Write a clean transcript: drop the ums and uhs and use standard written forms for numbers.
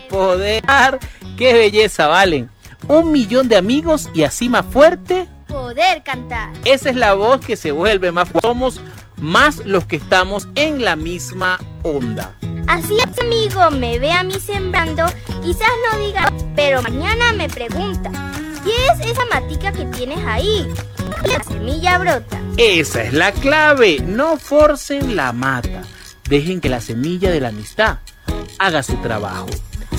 Poder. ¡Qué belleza, Valen! 1 millón de amigos y así más fuerte. Poder cantar. Esa es la voz que se vuelve más fuerte. Somos más los que estamos en la misma onda. Así es, amigo, me ve a mí sembrando, quizás no diga, pero mañana me pregunta, ¿qué es esa matica que tienes ahí? La semilla brota. Esa es la clave, no forcen la mata, dejen que la semilla de la amistad haga su trabajo.